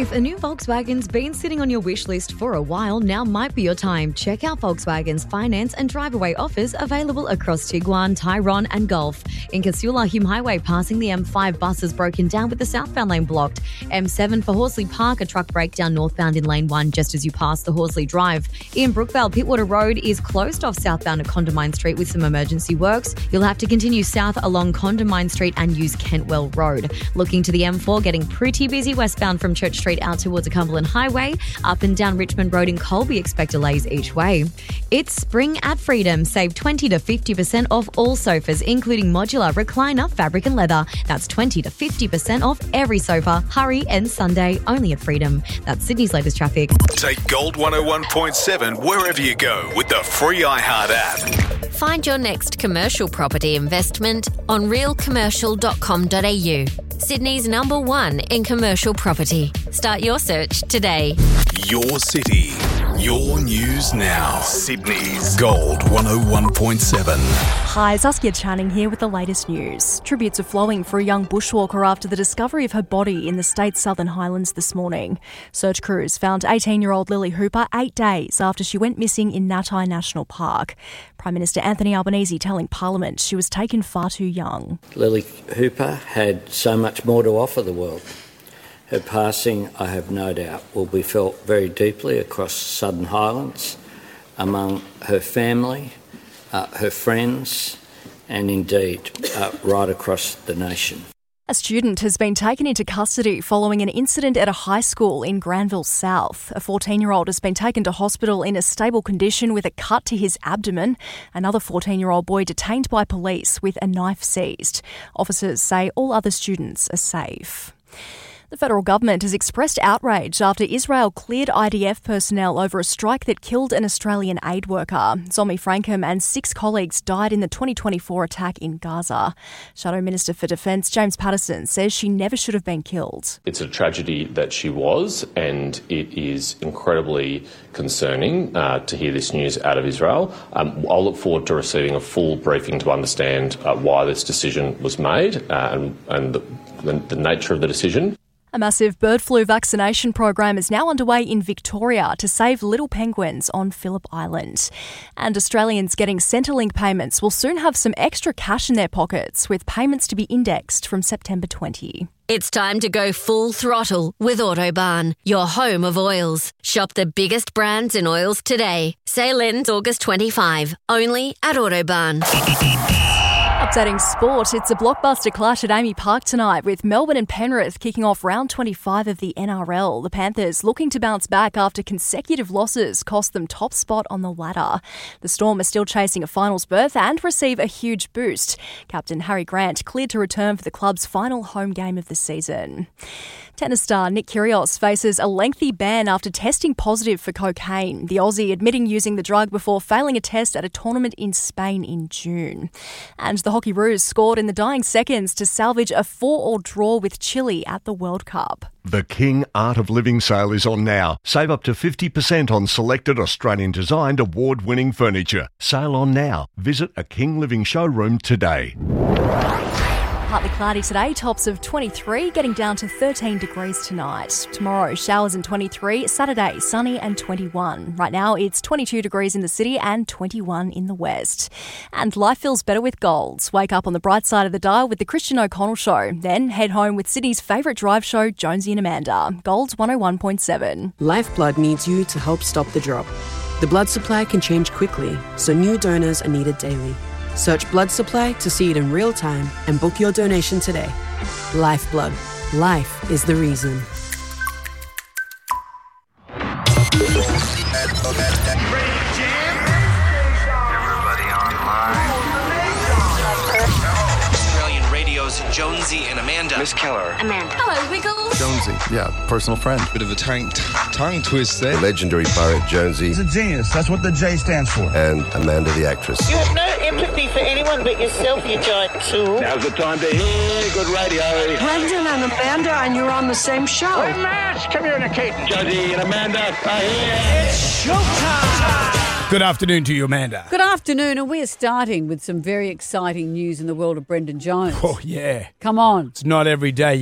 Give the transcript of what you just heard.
If a new Volkswagen's been sitting on your wish list for a while, now might be your time. Check out Volkswagen's finance and drive-away offers available across Tiguan, Tyrone and Golf. In Casula, Hume Highway, passing the M5, buses broken down with the southbound lane blocked. M7 for Horsley Park, a truck breakdown northbound in lane 1 just as you pass the Horsley Drive. In Brookvale, Pittwater Road is closed off southbound at Condamine Street with some emergency works. You'll have to continue south along Condamine Street and use Kentwell Road. Looking to the M4, getting pretty busy westbound from Church Street out towards the Cumberland Highway. Up and down Richmond Road in Colby, expect delays each way. It's spring at Freedom. Save 20 to 50% off all sofas, including modular, recliner, fabric and leather. That's 20 to 50% off every sofa. Hurry, and Sunday only at Freedom. That's Sydney's latest traffic. Take Gold 101.7 wherever you go with the free iHeart app. Find your next commercial property investment on realcommercial.com.au. Sydney's #1 in commercial property. Start your search today. Your city, your news now. Sydney's Gold 101.7. Hi, Saskia Channing here with the latest news. Tributes are flowing for a young bushwalker after the discovery of her body in the state's Southern Highlands this morning. Search crews found 18-year-old Lily Hooper 8 days after she went missing in Natai National Park. Prime Minister Anthony Albanese telling Parliament she was taken far too young. Lily Hooper had so much more to offer the world. Her passing, I have no doubt, will be felt very deeply across Southern Highlands, among her family, her friends, and indeed right across the nation. A student has been taken into custody following an incident at a high school in Granville South. A 14-year-old has been taken to hospital in a stable condition with a cut to his abdomen. Another 14-year-old boy detained by police with a knife seized. Officers say all other students are safe. The federal government has expressed outrage after Israel cleared IDF personnel over a strike that killed an Australian aid worker. Zomi Frankham and 6 colleagues died in the 2024 attack in Gaza. Shadow Minister for Defence James Patterson says she never should have been killed. It's a tragedy that she was, and it is incredibly concerning to hear this news out of Israel. I'll look forward to receiving a full briefing to understand why this decision was made and the nature of the decision. A massive bird flu vaccination program is now underway in Victoria to save little penguins on Phillip Island. And Australians getting Centrelink payments will soon have some extra cash in their pockets, with payments to be indexed from September 20. It's time to go full throttle with Autobarn, your home of oils. Shop the biggest brands in oils today. Sale ends August 25, only at Autobarn. Updating sport, it's a blockbuster clash at Amy Park tonight with Melbourne and Penrith kicking off round 25 of the NRL. The Panthers looking to bounce back after consecutive losses cost them top spot on the ladder. The Storm are still chasing a finals berth and receive a huge boost. Captain Harry Grant cleared to return for the club's final home game of the season. Tennis star Nick Kyrgios faces a lengthy ban after testing positive for cocaine. The Aussie admitting using the drug before failing a test at a tournament in Spain in June. And the Hockey Roos scored in the dying seconds to salvage a 4-4 draw with Chile at the World Cup. The King Art of Living sale is on now. Save up to 50% on selected Australian-designed award-winning furniture. Sale on now. Visit a King Living showroom today. Partly cloudy today, tops of 23, getting down to 13 degrees tonight. Tomorrow, showers and 23, Saturday, sunny and 21. Right now, it's 22 degrees in the city and 21 in the west. And life feels better with Golds. Wake up on the bright side of the dial with the Christian O'Connell Show. Then head home with Sydney's favourite drive show, Jonesy and Amanda. Golds 101.7. Lifeblood needs you to help stop the drop. The blood supply can change quickly, so new donors are needed daily. Search blood supply to see it in real time and book your donation today. Lifeblood. Life is the reason. Everybody online. Australian Radio's Jonesy and Amanda. Miss Keller. Amanda. Hello, Wiggles. Jonesy, yeah, personal friend. Bit of a tongue twist there. Legendary poet Jonesy. He's a genius. That's what the J stands for. And Amanda the actress. You have no empathy for anyone but yourself, you giant tool. Now's the time to hear good radio. Brendan and Amanda, and you're on the same show. Hey, Mash, come here, Nikki. Jonesy and Amanda are here. It's showtime. Good afternoon to you, Amanda. Good afternoon, and we're starting with some very exciting news in the world of Brendan Jones. Oh, yeah. Come on. It's not every day